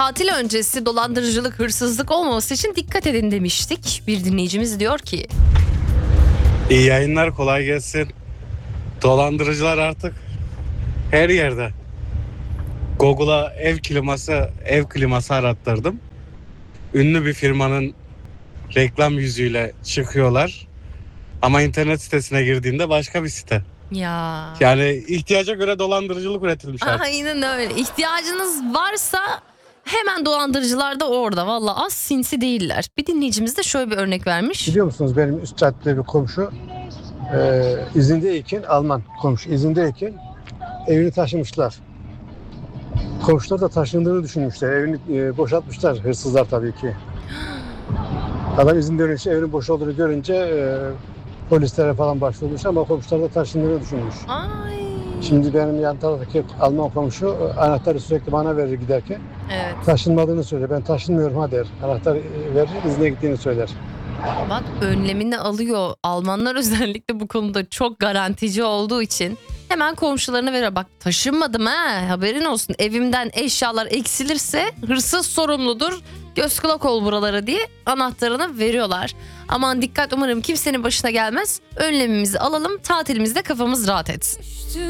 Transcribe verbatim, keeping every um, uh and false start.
Tatil öncesi dolandırıcılık, hırsızlık olmaması için dikkat edin demiştik. Bir dinleyicimiz diyor ki: İyi yayınlar, kolay gelsin. Dolandırıcılar artık her yerde. Google'a ev kliması, ev kliması arattırdım. Ünlü bir firmanın reklam yüzüyle çıkıyorlar. Ama internet sitesine girdiğinde başka bir site. Ya. Yani ihtiyaca göre dolandırıcılık üretilmiş artık. Aynen öyle. İhtiyacınız varsa hemen dolandırıcılar da orada. Valla az sinsi değiller. Bir dinleyicimiz de şöyle bir örnek vermiş. Biliyor musunuz, benim üst cadde bir komşu e, izindeyken, Alman komşu izindeyken evini taşımışlar. Komşular da taşındığını düşünmüşler. Evini e, boşaltmışlar hırsızlar tabii ki. Adam izin dönüşü evinin boş olduğunu görünce e, polislere falan başvurmuş ama komşular da taşındığını düşünmüş. Ay. Şimdi benim yan taraftaki Alman komşu e, anahtarı sürekli bana verir giderken. Evet. Taşınmadığını söyler. Ben taşınmıyorum ha der. Anahtar e, verir, izne gittiğini söyler. Bak, önlemini alıyor. Almanlar özellikle bu konuda çok garantici olduğu için hemen komşularına veriyor. Bak, taşınmadım ha, haberin olsun. Evimden eşyalar eksilirse hırsız sorumludur. Göz kulak ol buralara diye anahtarını veriyorlar. Aman dikkat, umarım kimsenin başına gelmez. Önlemimizi alalım, tatilimizde kafamız rahat etsin.